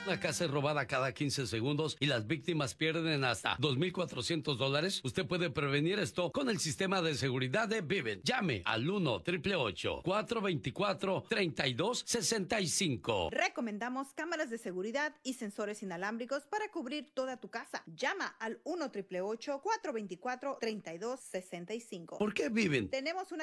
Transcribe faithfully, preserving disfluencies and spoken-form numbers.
La casa es robada cada quince segundos y las víctimas pierden hasta dos mil cuatrocientos dólares. Usted puede prevenir esto con el sistema de seguridad de Vivint. Llame al uno, ocho ocho ocho, cuatro dos cuatro, tres dos seis cinco. Recomendamos cámaras de seguridad y sensores inalámbricos para cubrir toda tu casa. Llama al uno, ocho ocho ocho, cuatro dos cuatro, tres dos seis cinco. ¿Por qué Vivint? Tenemos una